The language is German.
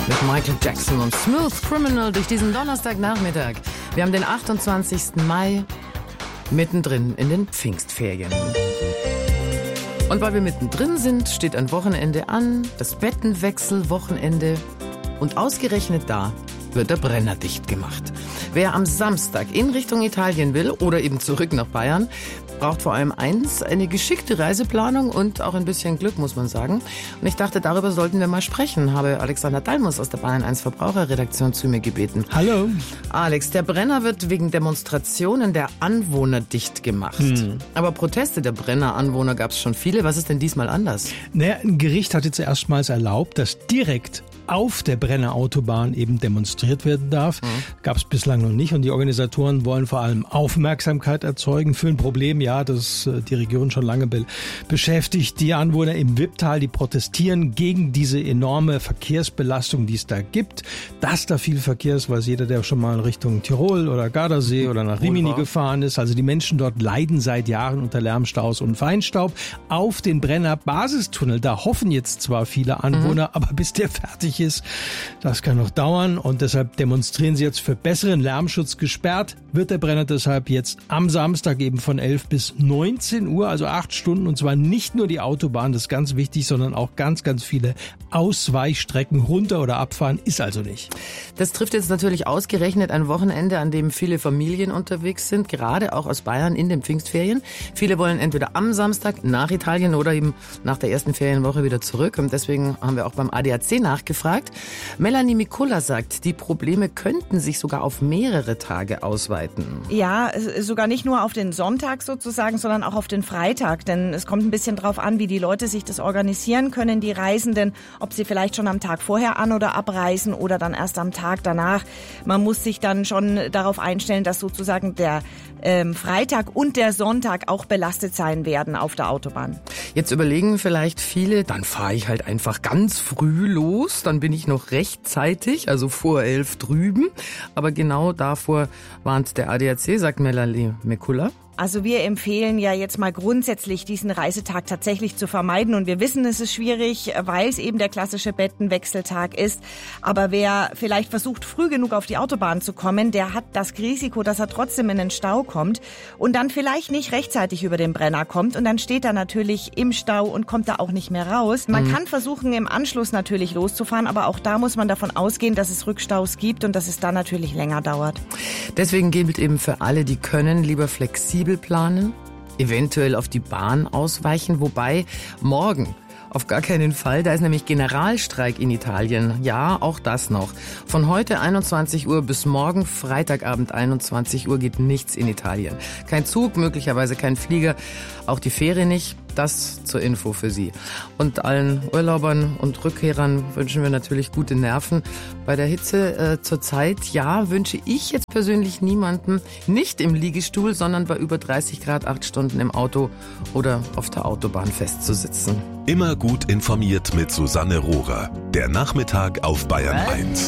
Mit Michael Jackson und Smooth Criminal durch diesen Donnerstagnachmittag. Wir haben den 28. Mai, mittendrin in den Pfingstferien. Und weil wir mittendrin sind, steht ein Wochenende an, das Bettenwechselwochenende. Und ausgerechnet da wird der Brenner dicht gemacht. Wer am Samstag in Richtung Italien will oder eben zurück nach Bayern, braucht vor allem eins, eine geschickte Reiseplanung und auch ein bisschen Glück, muss man sagen. Und ich dachte, darüber sollten wir mal sprechen. Habe Alexander Dalmus aus der Bayern 1 Verbraucherredaktion zu mir gebeten. Hallo. Alex, der Brenner wird wegen Demonstrationen der Anwohner dicht gemacht. Aber Proteste der Brenner-Anwohner gab es schon viele. Was ist denn diesmal anders? Naja, ein Gericht hat jetzt erstmals erlaubt, dass direkt auf der Brenner Autobahn eben demonstriert werden darf. Gab es bislang noch nicht. Und die Organisatoren wollen vor allem Aufmerksamkeit erzeugen für ein Problem, ja, das die Region schon lange beschäftigt. Die Anwohner im Wipptal, die protestieren gegen diese enorme Verkehrsbelastung, die es da gibt. Dass da viel Verkehr ist, weiß jeder, der schon mal in Richtung Tirol oder Gardasee oder nach Rimini gefahren ist. Also die Menschen dort leiden seit Jahren unter Lärmstaus und Feinstaub. Auf den Brenner Basistunnel, da hoffen jetzt zwar viele Anwohner, aber bis der fertig ist, das kann noch dauern. Und deshalb demonstrieren sie jetzt für besseren Lärmschutz. Gesperrt wird der Brenner deshalb jetzt am Samstag eben von 11 bis 19 Uhr, also 8 Stunden. Und zwar nicht nur die Autobahn, das ist ganz wichtig, sondern auch ganz, ganz viele Ausweichstrecken runter oder abfahren ist also nicht. Das trifft jetzt natürlich ausgerechnet ein Wochenende, an dem viele Familien unterwegs sind, gerade auch aus Bayern in den Pfingstferien. Viele wollen entweder am Samstag nach Italien oder eben nach der ersten Ferienwoche wieder zurück. Und deswegen haben wir auch beim ADAC nachgefragt. Melanie Mikula sagt, die Probleme könnten sich sogar auf mehrere Tage ausweiten. Ja, sogar nicht nur auf den Sonntag sozusagen, sondern auch auf den Freitag. Denn es kommt ein bisschen drauf an, wie die Leute sich das organisieren können, die Reisenden, ob sie vielleicht schon am Tag vorher an- oder abreisen oder dann erst am Tag danach. Man muss sich dann schon darauf einstellen, dass sozusagen der Freitag und der Sonntag auch belastet sein werden auf der Autobahn. Jetzt überlegen vielleicht viele, dann fahre ich halt einfach ganz früh los, dann bin ich noch rechtzeitig, also vor 11 drüben. Aber genau davor warnt der ADAC, sagt Melanie Mikula. Also wir empfehlen ja jetzt mal grundsätzlich, diesen Reisetag tatsächlich zu vermeiden. Und wir wissen, es ist schwierig, weil es eben der klassische Bettenwechseltag ist. Aber wer vielleicht versucht, früh genug auf die Autobahn zu kommen, der hat das Risiko, dass er trotzdem in den Stau kommt und dann vielleicht nicht rechtzeitig über den Brenner kommt. Und dann steht er natürlich im Stau und kommt da auch nicht mehr raus. Man kann versuchen, im Anschluss natürlich loszufahren, aber auch da muss man davon ausgehen, dass es Rückstaus gibt und dass es dann natürlich länger dauert. Deswegen gilt eben für alle, die können, lieber flexibel planen, eventuell auf die Bahn ausweichen, wobei morgen auf gar keinen Fall, da ist nämlich Generalstreik in Italien. Ja, auch das noch. Von heute 21 Uhr bis morgen Freitagabend 21 Uhr geht nichts in Italien. Kein Zug, möglicherweise kein Flieger, auch die Fähre nicht. Das zur Info für Sie. Und allen Urlaubern und Rückkehrern wünschen wir natürlich gute Nerven. Bei der Hitze zurzeit, ja, wünsche ich jetzt persönlich niemandem nicht im Liegestuhl, sondern bei über 30 Grad 8 Stunden im Auto oder auf der Autobahn festzusitzen. Immer gut informiert mit Susanne Rohrer. Der Nachmittag auf Bayern 1.